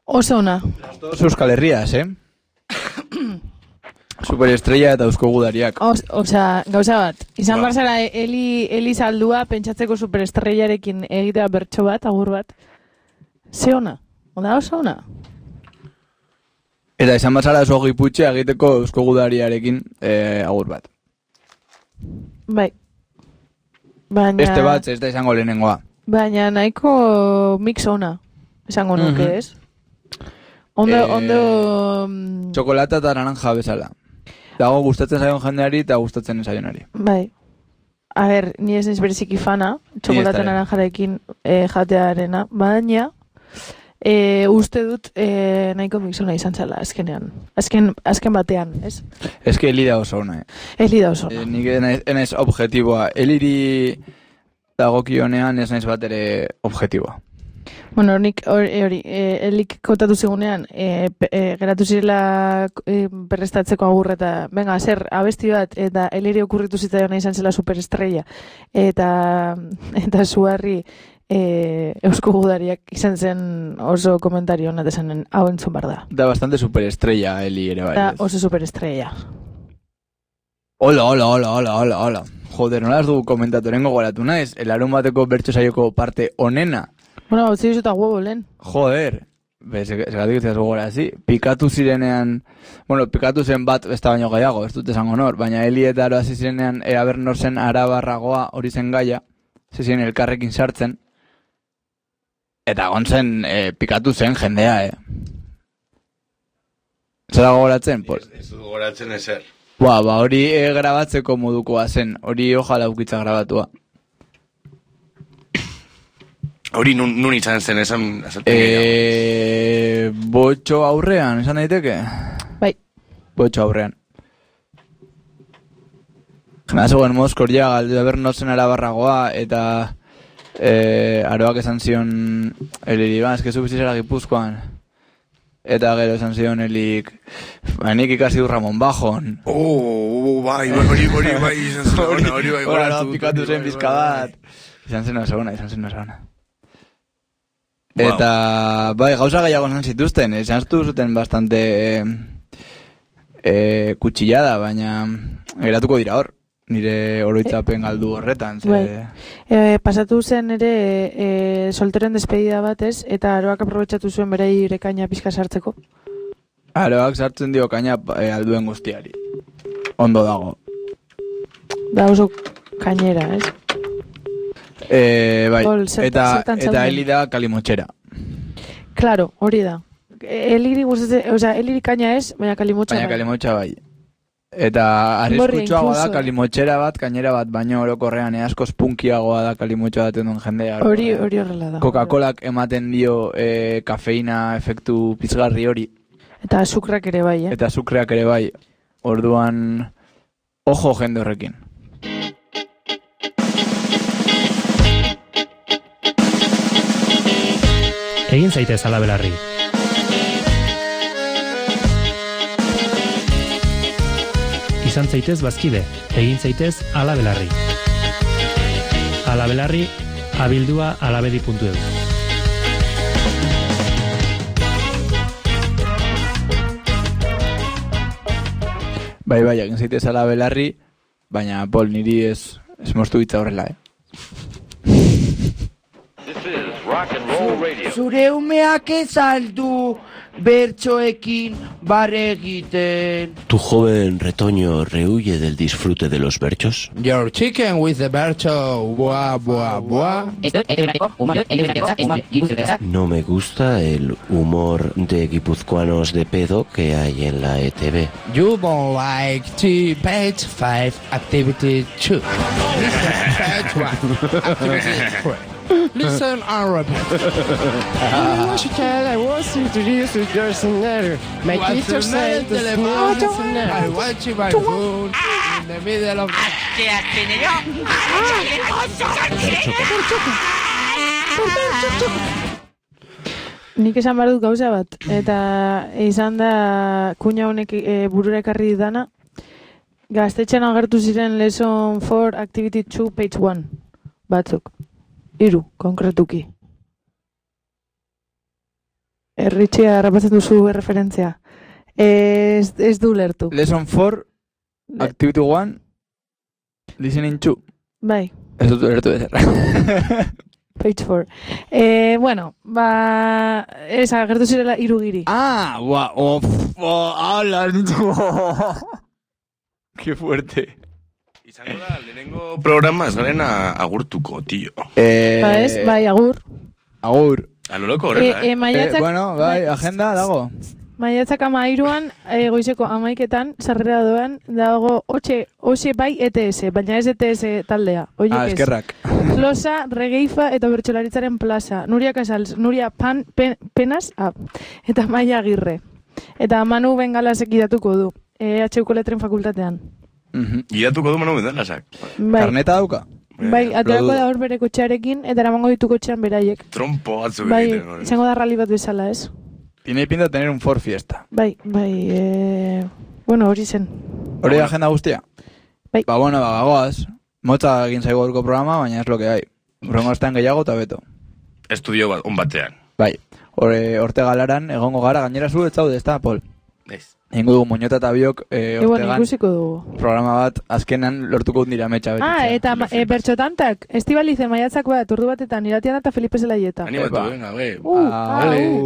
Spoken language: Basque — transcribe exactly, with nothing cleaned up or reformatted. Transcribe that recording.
Oso ona. Las dos Euskal Herrias, eh? Superestrella eta Eusko Gudariak. Osea, gauza bat. Izan ba. Barzara, Eli, Eli Saldua pentsatzeko superestrellarekin egitea bertso bat, agur bat. Ze ona? Ona oso ona? Eta izan barzara oso giputxe egiteko Eusko Gudariarekin eh, agur bat. Bai. Baina... Beste bat ez da izango lehenengoa. Baina nahiko mix ona, esango nuke, mm-hmm. ez? Ondo, eh, ondo... Txokolata eta naranja bezala. Dago gustatzen zaion jendeari eta gustatzen zaionari. Bai. A ber, ni ez naiz bereziki fana, txokolata naranjarekin eh, jatearena, baina eh, uste dut eh, nahiko mix ona izan zela, azkenean. Azken, azken batean, ez? Ez que Eli da oso ona, eh? Eli da oso ona. Eh, nik enaiz objetiboa. Eliri dagokionean ez naiz bat ere objetiboa. Bueno, nik hori, hori e, Elik kontatu zigunean, e, e, geratu zirela e, berrestatzeko agur eta, venga, zer, abesti bat, eta Eliri okurritu zitzaiona izan zela superestrella, eta eta zuharri e, Eusko Gudariak izan zen oso komentario honat esanen, hau entzun bar da. Da bastante superestrella, Eli ere bai. Da oso superestrella. Hola, hola, hola, hola, hola, hola. Joder, nola ez dugu komentatorengo goratu naiz, el larun bateko bertso saioko parte onena. Bueno, hau zidu eta huevo lehen. Joder, segatik ez gogora, zi. Pikatu zirenean, bueno, pikatu zen bat, ez da baino gehiago, ez dut esango nor, baina Eli eta aro hasi zirenean, ea ber nor zen arabarragoa hori zen gaia, zizien elkarrekin sartzen, eta gontzen e, pikatu zen jendea, eh. Zera gogoratzen? Ez dut gogoratzen ezer. Ba, ba, hori e, grabatzeko modukoa zen, hori ojala ukitza grabatua. Hori nun, nun izan zen, esan... Eee... Botxo aurrean, esan daiteke? Bai. Botxo aurrean. Jena zegoen Moskor ja, galde ber nozen arabarragoa, eta... E, aroak esan zion... Eliri, ba, eske zubizizera Gipuzkoan. Eta gero esan zion Elik... Ba, nik ikasi du Ramon Bajon. Oh, bai, hori, hori, bai, izan zen ona, hori, bai, goratu. Pikatu zen pizka bat. Izan zen oso ona, izan zen oso ona. Wow. Eta, bai, gauza gehiago zan zituzten, esan zuten bastante e, e, kutsillada, baina geratuko dira hor, nire oroitzapen galdu horretan. Ze... Bai. E, pasatu zen ere e, solteren despedida batez, eta aroak aprobetxatu zuen bere irekaina pizka sartzeko. Aroak sartzen dio kaina e, alduen guztiari. Ondo dago. Da oso kainera, ez? Eh, bai, Pol, zertan, eta, zertan eta Eli da kalimotxera. Claro, hori da. Eliri gustatzen, o sea, Eliri kaina ez, baina kalimotxa bai. Baina kalimotxa bai. Eta arriskutsuagoa da kalimotxera bat, kainera bat, baino orokorrean askoz punkiagoa da kalimotxa baten duen jendea. Hori, hori horrela da. Coca-Colak ematen dio eh, kafeina efektu pizgarri hori. Eta azukrak ere bai, eh? Eta azukrak ere bai. Orduan, ojo jende horrekin. Egin zaitez ala belarri. Izan zaitez bazkide, egin zaitez ala belarri. Ala belarri, abildua alabedi puntu edu. Bai, bai, egin zaitez ala belarri, baina Pol niri ez, ez moztu bitza horrela, eh? Zure umeak ez aldu bertsoekin barre egiten. Tu joven retoño rehuye del disfrute de los berchos. Your chicken with the bercho, buah, buah, buah. No me gusta el humor de guipuzcoanos de pedo que hay en la E T V. You don't like to page five, activity two. Page one, activity three. Listen Arabic. I was introduced to your scenario. My teacher said I watch my phone in the middle of Nik esan behar dut gauza bat, eta izan da kuña honek e, burura ekarri dana, gaztetxean agertu ziren lesson four, activity two, page one, batzuk. Iru, konkretuki. Erritxia rapatzen duzu referentzia. Ez, ez du lertu. Lesson four, Le- activity one, listening two. Bai, Ez dut lertu ezer. page four. Eh, bueno, ba, ez agertu zirela irugiri. Ah, gua, of, oh, ala, nintu. Qué fuerte. Izango da, lehenengo programa ez garena agurtuko, tío. Eh, Ba ez, bai, agur. Agur. A lo loco, E, horrela, e, eh? Eh, maiatzak, bueno, bai, agenda dago. maiatzak amairuan, e, goizeko amaiketan, sarrera doan, dago, hoxe, hoxe bai E T S, baina ez E T S taldea. Oiek Ah, ez. eskerrak. Losa, Regeifa eta Bertsolaritzaren plaza. Nuria Casals, Nuria Pan, pen, Penas, ah, eta Maia Agirre. Eta Manu Bengalasek idatuko du, E H Uko Letren fakultatean. Mhm. Gidatuko du Manu Bendalasak. Bai, Karneta dauka. bai aterako Produ- da hor bere kotxearekin, eta eramango ditu kotxean beraiek. Trompo batzuk Bai, egiten. hori. izango da rally bat bezala, ez? Tiene pinta tener un Ford Fiesta. Bai, bai, e... bueno, hori zen. Hori Bueno. agenda guztia? Bai. Ba, bueno, ba, gagoaz. Motza egin zaigu gaurko programa, baina es lo que hay. Urrengo astean gehiago eta beto. Estudio bat, on batean. Bai. Hore, orte galaran, egongo gara, gainera zu ez zaude, ez da, Pol? Ez. Egingo dugu Moñota eta biok e, E, bueno, ortegan ikusiko dugu. programa bat azkenan lortuko dira metxa betitzea. Ah, eta ma- e, bertxotantak, Estibalize maiatzak bat, urdu batetan, iratian eta Felipe Zelaieta. Animatu, Epa. venga, be. Uh, ah, Agur. uh.